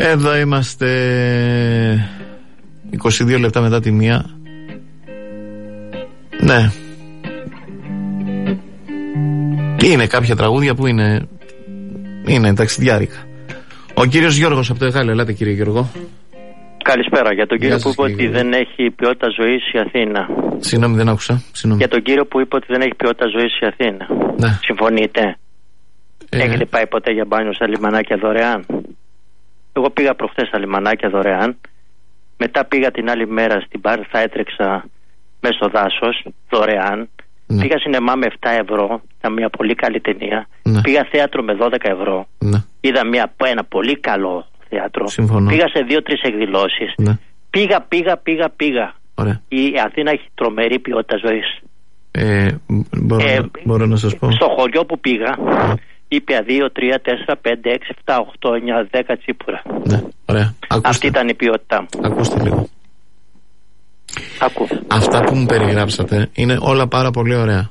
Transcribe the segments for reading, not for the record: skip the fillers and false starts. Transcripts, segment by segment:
Εδώ είμαστε 22 λεπτά μετά τη 1. Ναι. Είναι κάποια τραγούδια που είναι ταξιδιάρικα. Ο κύριος Γιώργος από το Εγάλεο. Ελάτε κύριε Γιώργο. Καλησπέρα. Για τον κύριο που είπε ότι δεν έχει ποιότητα ζωής η Αθήνα. Συγγνώμη, δεν άκουσα. Για τον κύριο που είπε ότι δεν έχει ποιότητα ζωής η Αθήνα. Ναι. Συμφωνείτε? Έχετε πάει ποτέ για μπάνιο στα λιμανάκια δωρεάν? Εγώ πήγα προχθές στα λιμανάκια δωρεάν. Μετά πήγα την άλλη μέρα στην Πάρθα, έτρεξα μέσα στο δάσος δωρεάν. Ναι. Πήγα σινεμά με 7 ευρώ. Ήταν μια πολύ καλή ταινία. Ναι. Πήγα θέατρο με 12 ευρώ. Ναι. Είδα ένα πολύ καλό θέατρο. Συμφωνώ. Πήγα σε 2-3 εκδηλώσεις. Ναι. Πήγα. Ωραία. Η Αθήνα έχει τρομερή ποιότητα ζωής. Μπορώ να σας πω. Στο χωριό που πήγα, είπε 2, 3, 4, 5, 6, 7, 8, 9, 10 τσίπουρα. Ναι, ωραία. Αυτή ήταν η ποιότητά μου. Ακούστε λίγο. Αυτά που μου περιγράψατε είναι όλα πάρα πολύ ωραία.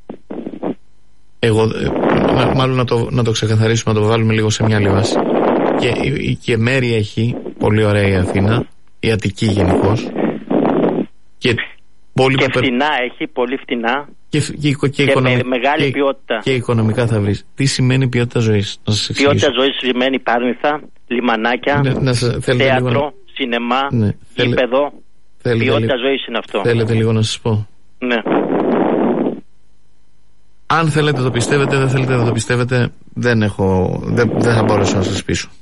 Εγώ, μάλλον να το ξεκαθαρίσουμε, να το βάλουμε λίγο σε μια άλλη βάση. Και μέρη έχει πολύ ωραία η Αθήνα, η Αττική γενικώς. Και φτηνά έχει, πολύ φτηνά. Και με μεγάλη ποιότητα. Και οικονομικά θα βρεις. Τι σημαίνει ποιότητα ζωής? Ποιότητα ζωής σημαίνει Πάρνηθα, λιμανάκια, θέατρο, σινεμά, γήπεδο. Ποιότητα ζωής είναι αυτό. Θέλετε λίγο να σας πω? Ναι. Αν θέλετε το πιστεύετε, δεν θέλετε να το πιστεύετε, δεν θα μπορέσω να σας πείσω.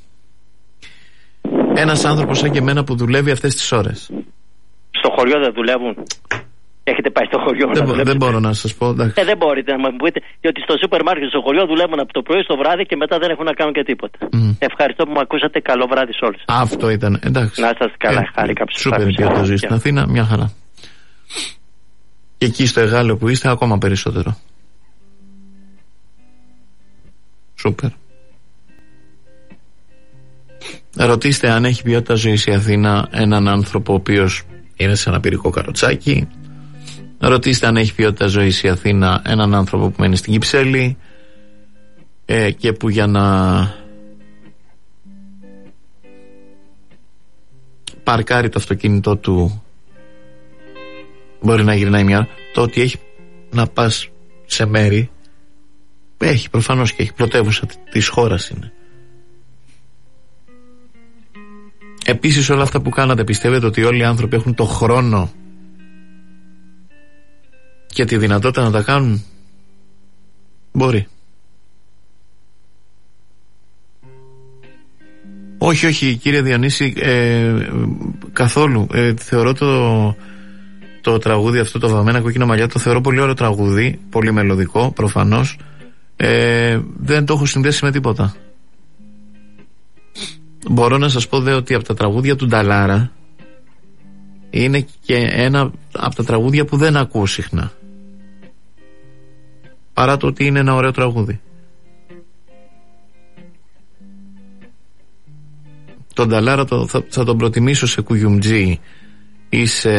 Ένας άνθρωπος σαν και εμένα που δουλεύει αυτές τις ώρες. Στο χωριό δεν δουλεύουν? Έχετε πάει στο χωριό? Δεν μπορώ να σας πω. Δεν μπορείτε να μου πείτε, διότι στο σούπερ μάρκετ στο χωριό δουλεύουν από το πρωί στο βράδυ και μετά δεν έχουν να κάνουν και τίποτα. Ευχαριστώ που με ακούσατε. Καλό βράδυ σε όλους. Αυτό ήταν. Εντάξει. Να είστε καλά. Χάρηκα που σας άκουσα. Σούπερ ποιότητα ζωή στην Αθήνα, μια χαρά. Και εκεί στο Εγάλεο που είστε, ακόμα περισσότερο. Σούπερ. Ρωτήστε αν έχει ποιότητα ζωής η Αθήνα έναν άνθρωπο ο οποίος είναι σε ένα πυρικό καροτσάκι. Ρωτήστε αν έχει ποιότητα ζωής η Αθήνα έναν άνθρωπο που μένει στην Κυψέλη και που για να παρκάρει το αυτοκίνητό του μπορεί να γυρνάει μια. Το ότι έχει να πας σε μέρη, έχει προφανώς και έχει, πρωτεύουσα της χώρας είναι. Επίσης όλα αυτά που κάνατε, πιστεύετε ότι όλοι οι άνθρωποι έχουν το χρόνο και τη δυνατότητα να τα κάνουν? Μπορεί. Όχι κύριε Διονύση, καθόλου. Θεωρώ το τραγούδι αυτό, το Βαμμένα κόκκινα μαλλιά, το θεωρώ πολύ ωραίο τραγούδι, πολύ μελωδικό προφανώς. Δεν το έχω συνδέσει με τίποτα. Μπορώ να σας πω δε ότι από τα τραγούδια του Νταλάρα είναι και ένα από τα τραγούδια που δεν ακούω συχνά, παρά το ότι είναι ένα ωραίο τραγούδι. Τον Νταλάρα θα τον προτιμήσω σε κουγιουμτζή ή σε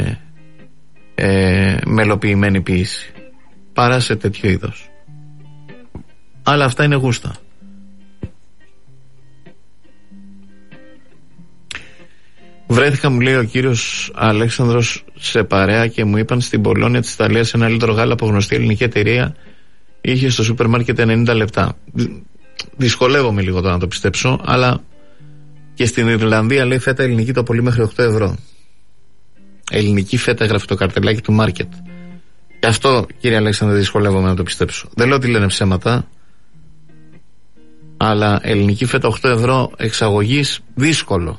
μελοποιημένη ποίηση παρά σε τέτοιο είδος. Αλλά αυτά είναι γούστα. Βρέθηκα, μου λέει ο κύριος Αλέξανδρος, σε παρέα και μου είπαν στην Πολώνια της Ιταλίας ένα λίτρο γάλα από γνωστή ελληνική εταιρεία είχε στο σούπερ μάρκετ 90 λεπτά. Δυσκολεύομαι λίγο τώρα να το πιστέψω, αλλά και στην Ιρλανδία λέει φέτα ελληνική το πολύ μέχρι 8 ευρώ. Ελληνική φέτα γράφει το καρτελάκι του μάρκετ. Και αυτό, κύριε Αλέξανδρε, δυσκολεύομαι να το πιστέψω. Δεν λέω ότι λένε ψέματα, αλλά ελληνική φέτα 8 ευρώ εξαγωγής, δύσκολο.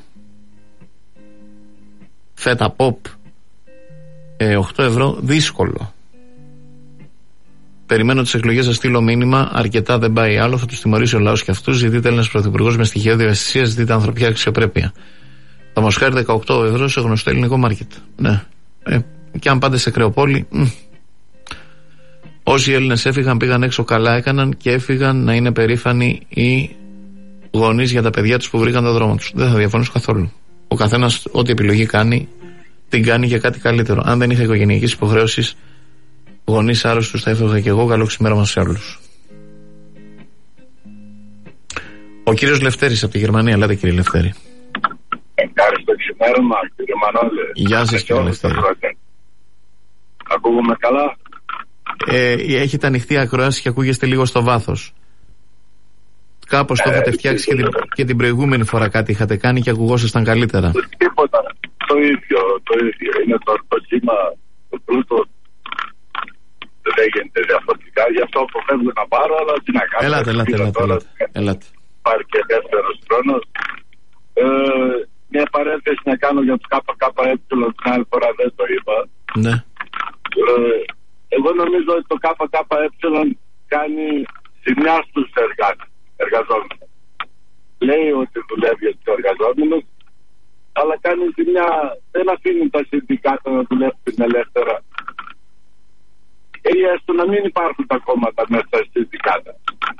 Φέτα pop 8 ευρώ, δύσκολο. Περιμένω τις εκλογές να στείλω μήνυμα. Αρκετά δεν πάει άλλο. Θα τους τιμωρήσει ο λαός και αυτούς. Ζητείται Έλληνας πρωθυπουργός με στοιχειώδη ευαισθησία. Ζητείται ανθρωπιά αξιοπρέπεια. Το Μοσχάρι 18 ευρώ σε γνωστό ελληνικό μάρκετ. Ναι. Και αν πάτε σε Κρεοπόλη. Όσοι Έλληνες έφυγαν, πήγαν έξω, καλά έκαναν και έφυγαν να είναι περήφανοι οι γονείς για τα παιδιά τους που βρήκαν τον δρόμο τους. Δεν θα διαφωνήσω καθόλου. Ο καθένας ό,τι επιλογή κάνει, την κάνει για κάτι καλύτερο. Αν δεν είχα οικογενειακές υποχρεώσεις, γονείς άρρωστους θα έφευγα και εγώ. Καλό ξημέρωμα σε όλους. Ο κύριος Λευτέρης από τη Γερμανία. Ελάτε κύριε Λευτέρη. Καλημέρα, κύριε Μανώλη. Γεια σας, κύριε Λευτέρη. Ακούγομαι καλά? Έχετε ανοιχτή ακρόαση και ακούγεστε λίγο στο βάθος. Κάπως το είχατε φτιάξει και την προηγούμενη φορά κάτι είχατε κάνει και ακουγόσασταν καλύτερα. Τίποτα. Το ίδιο. Είναι το κύμα του πλούτου. Δεν γίνεται διαφορετικά. Γι' αυτό αποφεύγω να πάρω, αλλά τι να κάνω. Ελάτε. Πάρει και δεύτερος χρόνος. Μια παρένθεση να κάνω για τους ΚΚΕ, την άλλη φορά δεν το είπα. Ναι. Εγώ νομίζω ότι το ΚΚΕ κάνει ζημιά στους εργαζόμενους. Λέει ότι δουλεύει για τους εργαζόμενους, αλλά κάνει ζημιά, δεν αφήνει τα συνδικάτα να δουλεύουν ελεύθερα. Έστω να μην υπάρχουν τα κόμματα μέσα στα συνδικάτα.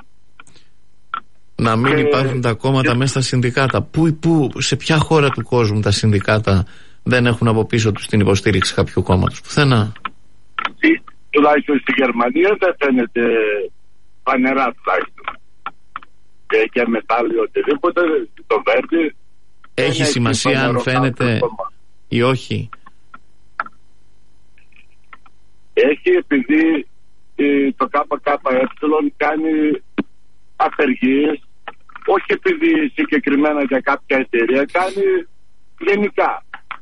Να μην υπάρχουν τα κόμματα μέσα στα συνδικάτα. Σε ποια χώρα του κόσμου τα συνδικάτα δεν έχουν από πίσω τους την υποστήριξη κάποιου κόμματος? Πουθενά. Τουλάχιστον στη Γερμανία δεν φαίνεται φανερά τουλάχιστον. Και μετάλλιο οτιδήποτε, το Βέρντι. Έχει σημασία αν φαίνεται ή όχι? Έχει, επειδή το ΚΚΕ κάνει απεργίες, όχι επειδή συγκεκριμένα για κάποια εταιρεία, κάνει γενικά.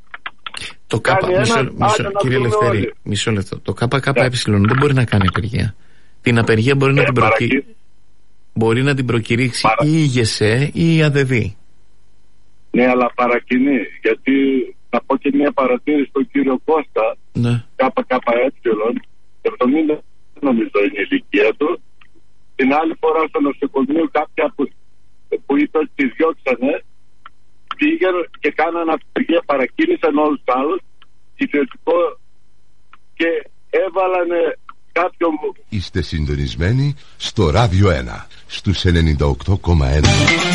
Κύριε Λευτέρη, μισό λεπτό. Το ΚΚΕ δεν μπορεί να κάνει απεργία. Την απεργία μπορεί να την προκηρύξει ή η ΓΕΣΕ ή η ΑΔΔ. Ναι, αλλά παρακινεί. Γιατί να πω και μια παρατήρηση στον κύριο Κώστα. Ναι. ΚΚΕ, 70 νομίζω είναι η ηλικία του. Την άλλη φορά στο νοσοκομείο κάποια που είπε ότι τις διώξανε, πήγαν και κάνανε απεργία, παρακίνησαν όλους τους άλλους, ιδιωτικό, και έβαλανε κάποιον. Είστε συντονισμένοι στο Ράδιο 1 στους 98,1.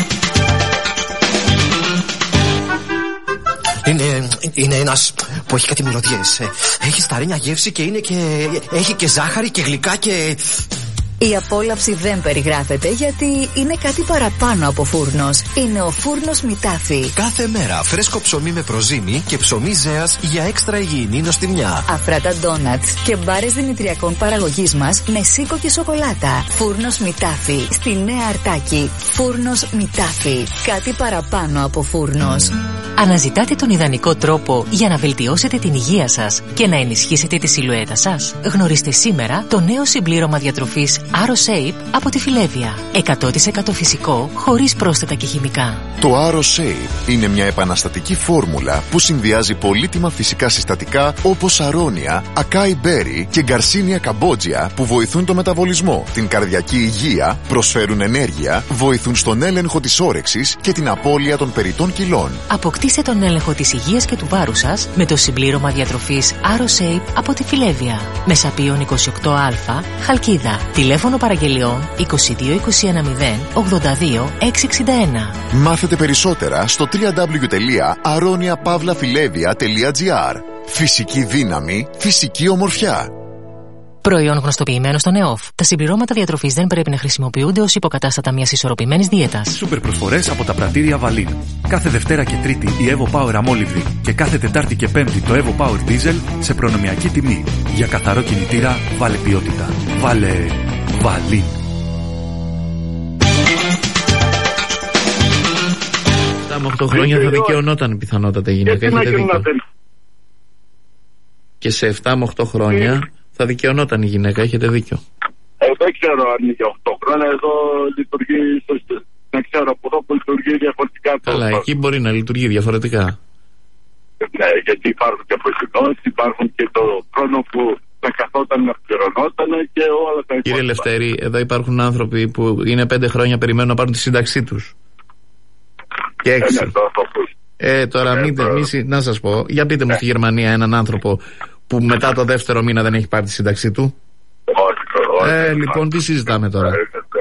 Είναι ένας που έχει κάτι μυρωδιές. Έχει σταρένια γεύση και έχει και ζάχαρη και γλυκά και... Η απόλαυση δεν περιγράφεται γιατί είναι κάτι παραπάνω από φούρνος. Είναι ο φούρνος Μητάφι. Κάθε μέρα φρέσκο ψωμί με προζύμι και ψωμί ζέας για έξτρα υγιεινή νοστιμιά. Αφράτα ντόνατς και μπάρες δημητριακών παραγωγής μας με σίκο και σοκολάτα. Φούρνος Μητάφι στη Νέα Αρτάκη. Φούρνος Μητάφι. Κάτι παραπάνω από φούρνος. Αναζητάτε τον ιδανικό τρόπο για να βελτιώσετε την υγεία σας και να ενισχύσετε τη σιλουέτα σας? Γνωρίστε σήμερα το νέο συμπλήρωμα διατροφής AroShape από τη Φιλέβια. 100% φυσικό, χωρίς πρόσθετα και χημικά. Το AroShape είναι μια επαναστατική φόρμουλα που συνδυάζει πολύτιμα φυσικά συστατικά όπως αρώνια, ακάι μπέρι και γκαρσίνια καμπότζια που βοηθούν το μεταβολισμό, την καρδιακή υγεία, προσφέρουν ενέργεια, βοηθούν στον έλεγχο της όρεξης και την απώλεια των περιττών κιλών. Αποκτήστε τον έλεγχο της υγείας και του βάρους σας με το συμπλήρωμα διατροφής AroShape από τη Φιλέβια. Μεσαπίων 28α, Χαλκίδα. Τηλέφωνο παραγγελιών 22 210 82 661. Μάθετε περισσότερα στο www.aroniapavlafilevia.gr. Φυσική δύναμη, φυσική ομορφιά. Προϊόν γνωστοποιημένο στον ΕΟΦ. Τα συμπληρώματα διατροφής δεν πρέπει να χρησιμοποιούνται ως υποκατάστατα μιας ισορροπημένης δίαιτας. Σούπερ προσφορές από τα πρατήρια Βαλίν. Κάθε Δευτέρα και Τρίτη η Evo Power αμόλυβδη και κάθε Τετάρτη και Πέμπτη το Evo Power Diesel σε προνομιακή τιμή. Για καθαρό κινητήρα, βάλε ποιότητα. Βάλε Βαλίν. Με 8 χρόνια θα δικαιωνόταν πιθανότατα η γυναίκα. Και σε 7 με 8 χρόνια θα δικαιωνόταν η γυναίκα, έχετε δίκιο. Δεν ξέρω αν είναι για 8 χρόνια, εδώ λειτουργεί, δεν ξέρω από εδώ που λειτουργεί διαφορετικά. Καλά, εκεί μπορεί να λειτουργεί διαφορετικά. Ναι, γιατί υπάρχουν και προσυνώσεις, υπάρχουν και το χρόνο που θα καθόταν να πληρωνόταν και όλα τα υπόλοιπα. Κύριε Λευτέρη, εδώ υπάρχουν άνθρωποι που είναι 5 χρόνια περιμένουν να πάρουν τη σύνταξή τους. Και 6. Τώρα να σας πω, για πείτε μου στη Γερμανία έναν άνθρωπο που μετά το δεύτερο μήνα δεν έχει πάρει τη σύνταξή του. Όχι. Λοιπόν, τι συζητάμε τώρα?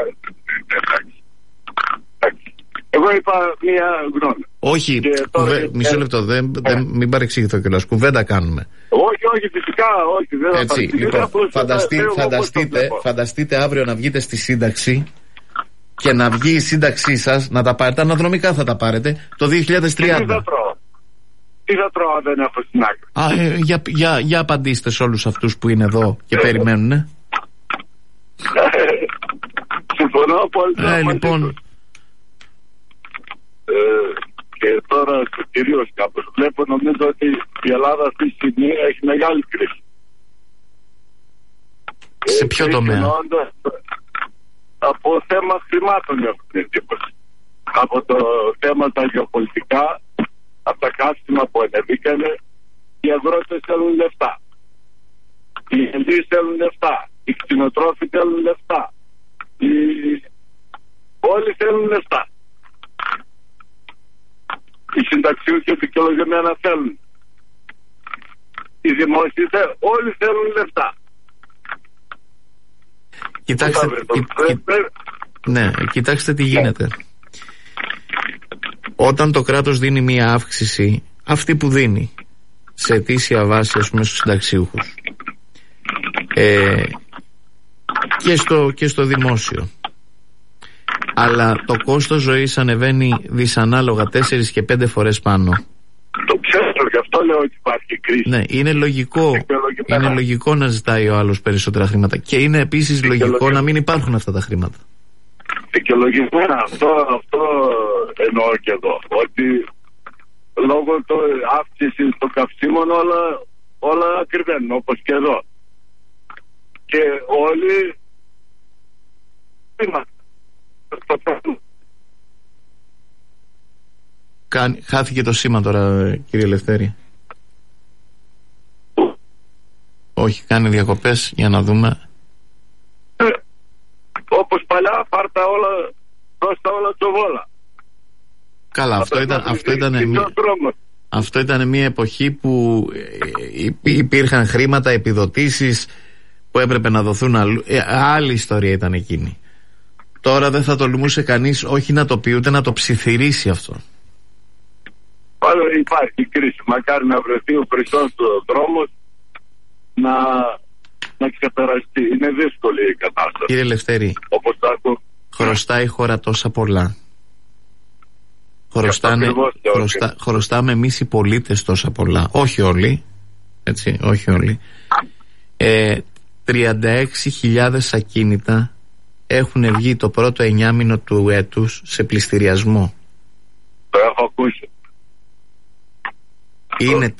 Εγώ είπα μία γνώμη. Όχι, μισό λεπτό, μην παρεξηγηθώ κιόλας. Κουβέντα κάνουμε. Όχι, φυσικά, όχι. Δεν έτσι, λοιπόν, φανταστείτε αύριο να βγείτε στη σύνταξη και να βγει η σύνταξή σας, να τα πάρετε, αναδρομικά θα τα πάρετε, το 2030. Τι θα τρώω, δεν έχω στην άκρη. Για απαντήστε σε όλους αυτούς που είναι εδώ και περιμένουνε. Συμφωνώ πολύ. Λοιπόν. Και τώρα κυρίως κάπως βλέπω, νομίζω ότι η Ελλάδα αυτή τη στιγμή έχει μεγάλη κρίση. Σε ποιο τομέα? Από θέμα χρημάτων έχω την εντύπωση. Από το θέμα τα γεωπολιτικά, από τα καύσιμα που ανεβήκανε, οι αγρότες θέλουν λεφτά. Οι ελίες θέλουν λεφτά. Οι κτηνοτρόφοι θέλουν λεφτά. Όλοι θέλουν λεφτά. Οι συνταξιούχοι δικαιολογημένα θέλουν. Οι δημόσιοι όλοι θέλουν λεφτά. Κοιτάξτε τι γίνεται. Όταν το κράτος δίνει μία αύξηση, αυτή που δίνει σε αιτήσια βάση, ας πούμε, στους συνταξιούχους και στο δημόσιο, αλλά το κόστος ζωής ανεβαίνει δυσανάλογα 4 και 5 φορές πάνω. Το ξέρω, γι' αυτό λέω ότι υπάρχει κρίση. Ναι, είναι λογικό να ζητάει ο άλλος περισσότερα χρήματα. Και είναι επίσης λογικό να μην υπάρχουν αυτά τα χρήματα. Δικαιολογημένα, αυτό εννοώ και εδώ. Ότι λόγω του αύξησης των καυσίμων όλα ακριβένουν, όπως και εδώ. Και όλοι Χάθηκε το σήμα τώρα, κύριε Ελευθέρη. Όχι, κάνει διακοπές για να δούμε. Όπως παλιά, πάρτα όλα, δώστα όλα τσοβόλα. Καλά, αυτό ήταν μια εποχή που υπήρχαν χρήματα, επιδοτήσεις που έπρεπε να δοθούν αλλού. Άλλη ιστορία ήταν εκείνη. Τώρα δεν θα τολμούσε κανείς όχι να το πει, ούτε να το ψιθυρίσει αυτό. Πάλι υπάρχει κρίση. Μακάρι να βρεθεί ο χρυσός δρόμος να ξεπεραστεί. Είναι δύσκολη η κατάσταση. Κύριε Ελευθέρη, χρωστάει η χώρα τόσα πολλά. Χρωστάμε εμείς οι πολίτες τόσα πολλά. Όχι όλοι. Έτσι, όχι όλοι. 36.000 ακίνητα έχουν βγει το πρώτο 9 του έτους σε πληστηριασμό. Το έχω ακούσει. Είναι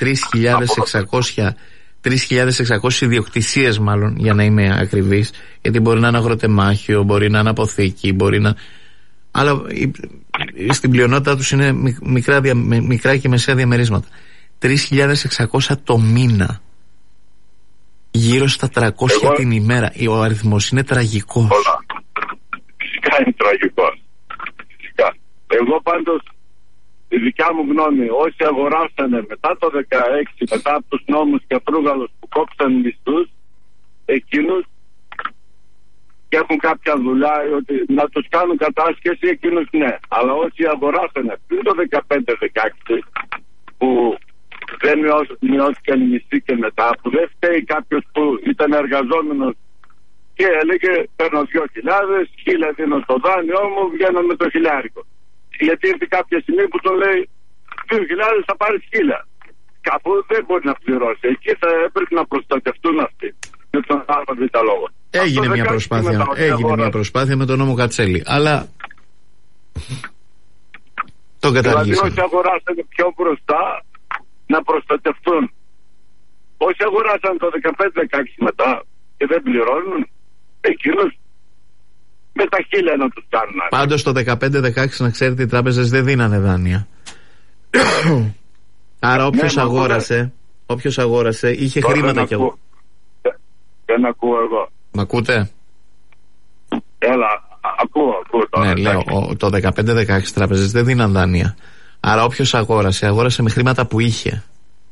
3.600 ιδιοκτησίες, μάλλον, για να είμαι ακριβής, γιατί μπορεί να είναι αγροτεμάχιο, μπορεί να είναι αποθήκη, μπορεί να... αλλά στην πλειονότητα τους είναι μικρά και μεσαία διαμερίσματα. 3.600 το μήνα, γύρω στα 300 την ημέρα. Ο αριθμός είναι τραγικός. Φυσικά είναι τραγικός. Φυσικά. Εγώ πάντως, η δικιά μου γνώμη, όσοι αγοράσανε μετά το 16, μετά από τους νόμους και αφρούγαλους που κόψαν μισθούς, εκείνους και έχουν κάποια δουλειά, ότι να τους κάνουν κατάσχεση, εκείνους ναι. Αλλά όσοι αγοράσανε πριν το 15-16, που δεν μειώθηκαν οι μισθοί και μετά, που δεν φταίει κάποιος που ήταν εργαζόμενος και έλεγε παίρνω 2.000, 1.000 δίνω στο δάνειό μου, βγαίνω με το χιλιάρικο. Γιατί ήρθε κάποια στιγμή που τον λέει 2.000 θα πάρεις 1.000. Κάπου δεν μπορεί να πληρώσει. Εκεί θα έπρεπε να προστατευτούν αυτοί. Με τον ΑΒ λόγο. Έγινε μια προσπάθεια με τον νόμο Κατσέλη. Αλλά τον καταργήσαμε. Δηλαδή όσοι αγοράσαν πιο μπροστά να προστατευτούν. Όσοι αγοράσαν το 15-16 μετά και δεν πληρώνουν, εκείνους με τα 1.000 να τους κάνουν. Πάντως το 15-16, να ξέρετε, οι τράπεζες δεν δίνανε δάνεια. Άρα όποιος αγόρασε είχε χρήματα κι εγώ. Δεν ακούω εγώ. Μ' ακούτε? Έλα, ακούω τώρα. Ναι, λέω, το 15-16 τράπεζες δεν δίναν δάνεια. Άρα όποιος αγόρασε με χρήματα που είχε.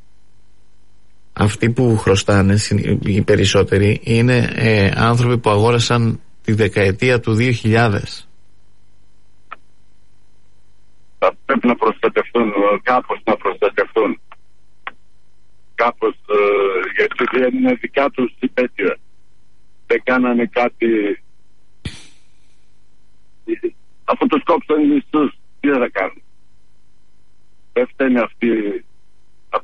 Αυτοί που χρωστάνε, οι περισσότεροι, είναι άνθρωποι που αγόρασαν τη δεκαετία του 2000. Θα πρέπει να προστατευτούν, κάπως να προστατευτούν. Κάπως, γιατί δεν είναι δικά τους υπέτεια. Δεν κάνανε κάτι. Αφού τους κόψαν οι μισθούς, τι θα κάνουν? Δεν φταίνε αυτοί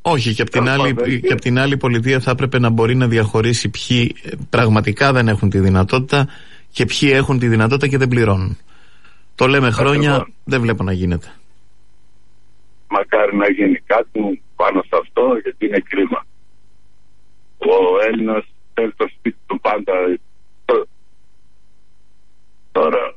Όχι, και απ' την άλλη η πολιτεία θα έπρεπε να μπορεί να διαχωρίσει ποιοι πραγματικά δεν έχουν τη δυνατότητα και ποιοι έχουν τη δυνατότητα και δεν πληρώνουν. Το λέμε χρόνια, δεν βλέπω να γίνεται. Μακάρι να γίνει κάτι πάνω σε αυτό, γιατί είναι κρίμα. Ο Έλληνας θέλει το σπίτι του πάντα. Τώρα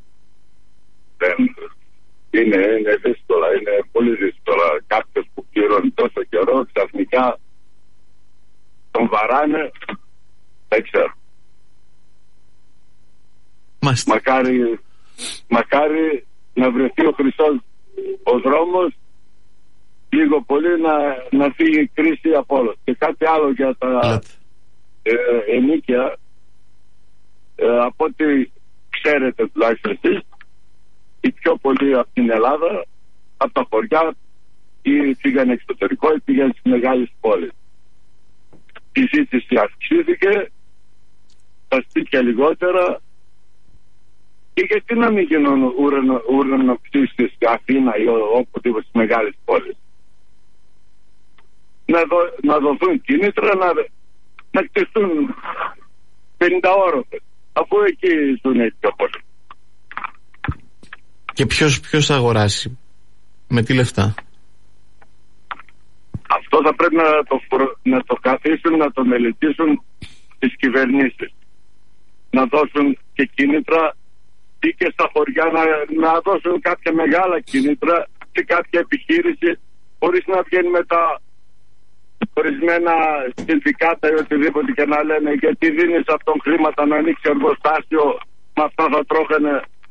είναι δύσκολα, είναι πολύ δύσκολα. Κάποιος που πληρώνει τόσο καιρό, ξαφνικά τον βαράνε, δεν ξέρω. Μακάρι να βρεθεί ο χρυσός ο δρόμος, λίγο πολύ να φύγει η κρίση από όλο. Και κάτι άλλο για τα ενίκια, από ό,τι ξέρετε τουλάχιστον εσείς, οι πιο πολλοί από την Ελλάδα, από τα χωριά, ή πήγαν εξωτερικό ή πήγαν στις μεγάλες πόλεις. Η ζήτηση αυξήθηκε, τα σπίτια λιγότερα, και γιατί να μην γίνουν ουρανοκτήσεις στην Αθήνα ή οπουδήποτε στις μεγάλες πόλεις. Να δοθούν κίνητρα να κτιστούν 50 όροφες, αφού εκεί ζουν έτσι πιο πολύ. Και ποιος θα αγοράσει, με τι λεφτά? Αυτό θα πρέπει να το καθίσουν, να το μελετήσουν τις κυβερνήσεις. Να δώσουν και κίνητρα ή και στα χωριά να δώσουν κάποια μεγάλα κίνητρα και κάποια επιχείρηση, χωρίς να βγαίνει με τα ορισμένα συνδικάτα ή οτιδήποτε και να λένε γιατί δίνεις αυτόν χρήματα να ανοίξει εργοστάσιο, με αυτά θα τρώχανε.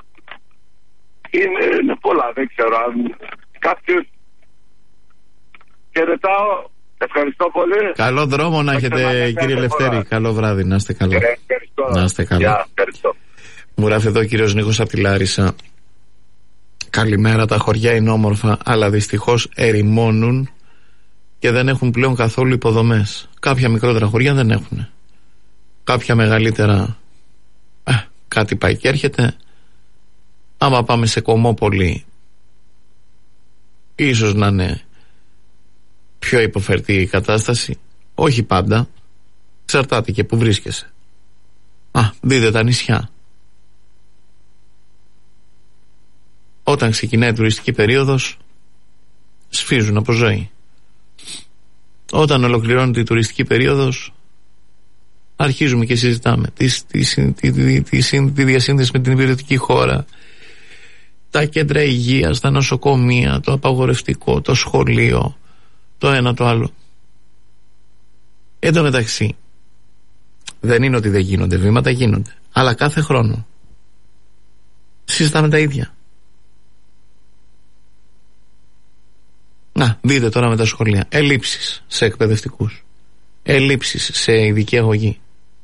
Είναι πολλά, δεν ξέρω αν κάποιος. Χαιρετάω, ευχαριστώ πολύ. Καλό δρόμο να έχετε, κύριε Λευτέρη. Καλό βράδυ, να είστε καλά. Να είστε καλά. Μου γράφει εδώ ο κύριος Νίκος από τη Λάρισα. Καλημέρα, τα χωριά είναι όμορφα, αλλά δυστυχώς ερημώνουν και δεν έχουν πλέον καθόλου υποδομές. Κάποια μικρότερα χωριά δεν έχουν. Κάποια μεγαλύτερα κάτι πάει και έρχεται. Άμα πάμε σε Κομμόπολη, ίσως να είναι πιο υποφερτή η κατάσταση. Όχι πάντα. Εξαρτάται και που βρίσκεσαι. Δείτε τα νησιά. Όταν ξεκινάει η τουριστική περίοδος, σφίζουν από ζωή. Όταν ολοκληρώνεται η τουριστική περίοδος, αρχίζουμε και συζητάμε τη διασύνδεση με την υπηρετική χώρα, τα κέντρα υγείας, τα νοσοκομεία, το απαγορευτικό, το σχολείο, το ένα το άλλο. Εν τω μεταξύ, δεν είναι ότι δεν γίνονται βήματα, γίνονται. Αλλά κάθε χρόνο συζητάμε τα ίδια. Να, δείτε τώρα με τα σχολεία. Ελλείψεις σε εκπαιδευτικούς. Ελλείψεις σε ειδική αγωγή.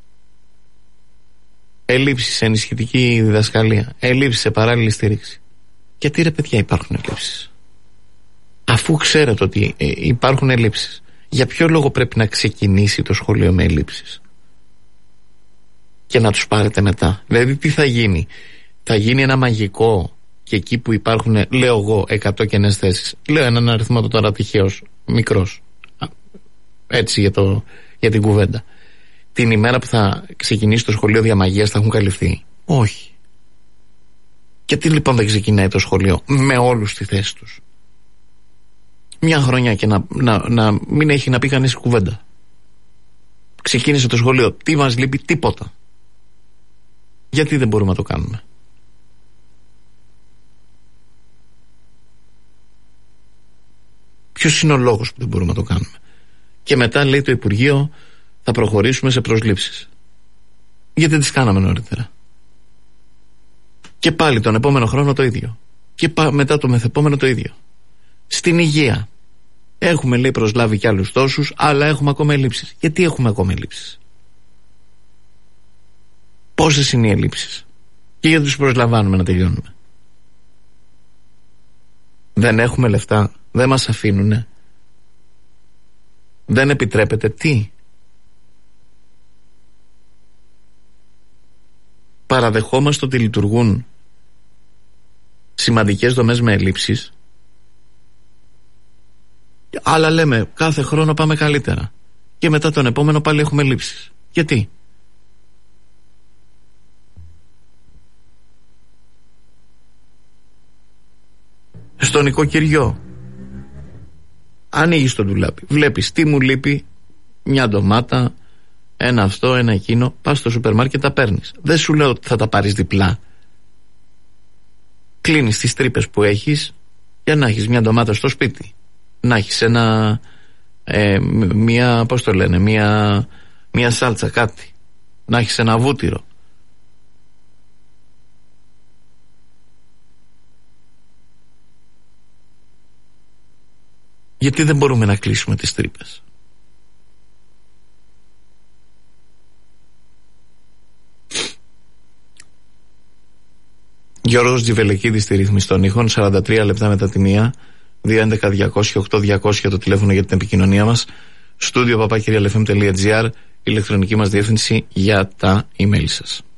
Ελλείψεις σε ενισχυτική διδασκαλία. Ελλείψεις σε παράλληλη στήριξη. Γιατί ρε παιδιά υπάρχουν ελλείψεις? Αφού ξέρετε ότι υπάρχουν ελλείψεις, για ποιο λόγο πρέπει να ξεκινήσει το σχολείο με ελλείψεις και να τους πάρετε μετά? Δηλαδή τι θα γίνει? Θα γίνει ένα μαγικό και εκεί που υπάρχουν, λέω εγώ, 100 κενές θέσεις, λέω έναν αριθμό τώρα τυχαίος, μικρός, έτσι για την κουβέντα, την ημέρα που θα ξεκινήσει το σχολείο διαμαγείας θα έχουν καλυφθεί? Όχι. Γιατί λοιπόν δεν ξεκινάει το σχολείο με όλους στη θέση τους? Μια χρονιά και να μην έχει να πει κανείς κουβέντα. Ξεκίνησε το σχολείο. Τι μας λείπει? Τίποτα. Γιατί δεν μπορούμε να το κάνουμε? Ποιος είναι ο λόγος που δεν μπορούμε να το κάνουμε? Και μετά λέει το Υπουργείο θα προχωρήσουμε σε προσλήψεις. Γιατί τις κάναμε νωρίτερα? Και πάλι τον επόμενο χρόνο το ίδιο. Και μετά το μεθεπόμενο το ίδιο. Στην υγεία έχουμε, λέει, προσλάβει κι άλλους τόσους, αλλά έχουμε ακόμα ελλείψεις. Γιατί έχουμε ακόμα ελλείψεις? Πόσες είναι οι ελλείψεις? Και γιατί τους προσλαμβάνουμε να τελειώνουμε? Δεν έχουμε λεφτά? Δεν μας αφήνουνε? Δεν επιτρέπεται? Τι? Παραδεχόμαστε ότι λειτουργούν σημαντικές δομές με ελλείψεις. Αλλά λέμε κάθε χρόνο πάμε καλύτερα. Και μετά τον επόμενο πάλι έχουμε λήψεις. Γιατί? Στο νοικοκυριό ανοίγεις το ντουλάπι, βλέπεις τι μου λείπει, μια ντομάτα, ένα αυτό, ένα εκείνο, πας στο σούπερ μάρκετ, τα παίρνεις. Δεν σου λέω ότι θα τα πάρεις διπλά. Κλείνεις τις τρύπες που έχεις για να έχεις μια ντομάτα στο σπίτι, να έχεις μια, πώς το λένε, μια σάλτσα, κάτι, να έχεις ένα βούτυρο. Γιατί δεν μπορούμε να κλείσουμε τις τρύπες? Γιώργος Τζιβελεκίδης στη ρύθμιση των ήχων, 43 λεπτά μετά τη 1, 211-200-8200 το τηλέφωνο για την επικοινωνία μας, studio@realfm.gr, ηλεκτρονική μας διεύθυνση για τα email σας.